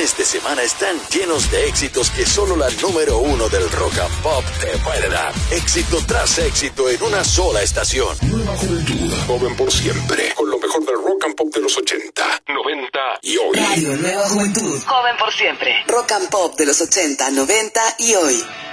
fines de semana están llenos de éxitos que solo la número uno del rock and pop te puede dar. Éxito tras éxito en una sola estación. Nueva Juventud, joven por siempre, con lo mejor del rock and pop de los 80, 90 y hoy. Radio Nueva Juventud, joven por siempre. Rock and pop de los 80, 90 y hoy.